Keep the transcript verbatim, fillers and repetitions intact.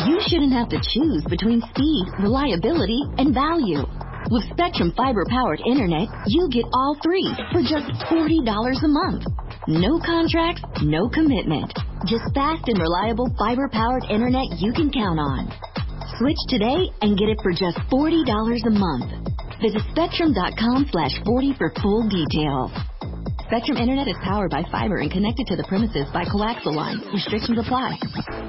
you shouldn't have to choose between speed, reliability, and value. With Spectrum fiber-powered internet, you get all three for just forty dollars a month. No contracts, no commitment. Just fast and reliable fiber-powered internet you can count on. Switch today and get it for just forty dollars a month. Visit Spectrum.com slash 40 for full details. Spectrum Internet is powered by fiber and connected to the premises by coaxial lines. Restrictions apply.